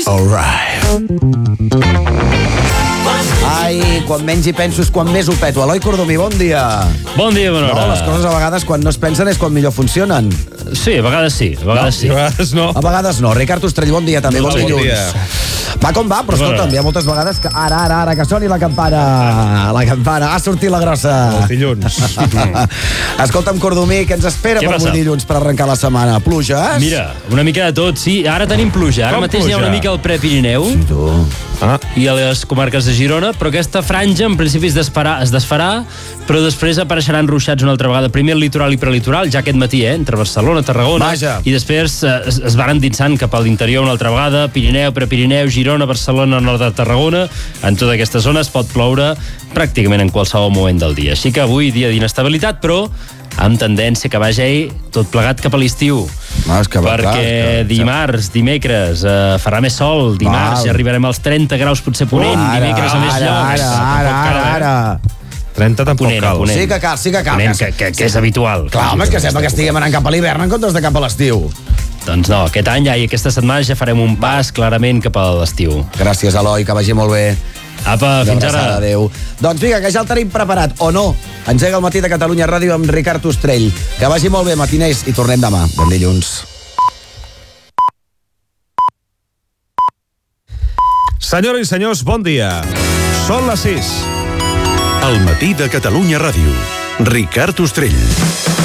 All right. Ai, quan menys hi penso és quan més ho peto. Eloi Cordomí, bon dia. Bon dia, bona hora. No, les coses a vegades quan no es pensen és quan millor funcionen. Sí, a vegades sí, a vegades sí. A vegades no. A vegades no. Ricard Ostrell, bon dia també, bon dilluns. Va com va, però escolta'm, hi ha moltes vegades que ara, que soni la campana. La campana, ha sortit la grossa. El dilluns. Escolta'm, Cordomí, què ens espera per avui dilluns per arrencar la setmana? Pluges? Mira, una mica de tot, sí. Ara tenim pluja. Ara Com mateix pluja? hi ha una mica al Prepirineu i a les comarques de Girona, però aquesta franja en principi es desfarà, però després apareixeran ruixats una altra vegada. Primer el litoral i prelitoral, ja aquest matí, entre Barcelona, Tarragona, Vaja. i després es van endinsant cap a l'interior una altra vegada, Pirineu, Prepirineu, Girona, Barcelona, nord de Tarragona. En tota aquesta zona es pot ploure pràcticament en qualsevol moment del dia. Així que avui dia d'inestabilitat, però amb tendència que vagi tot plegat cap a l'estiu. Perquè dimarts, dimecres, farà més sol, dimarts ja arribarem als 30 graus potser ponent, dimecres a més llocs. Ara. 30 tampoc cal. Sí que cal. Que és habitual. Clar, home, és que sembla que estiguem anant cap a l'hivern en comptes de cap a l'estiu. Doncs no, aquest any i aquesta setmana ja farem un pas clarament cap a l'estiu. Gràcies, Eloi, que vagi molt bé. Apa, fins ara. Adéu. Doncs vinga, que ja el tenim preparat, o no. Engega el matí de Catalunya Ràdio amb Ricard Ostrell. Que vagi molt bé, matiners, i tornem demà. Bon dilluns. Senyores i senyors, bon dia. Són les 6. El matí de Catalunya Ràdio. Ricard Ostrell.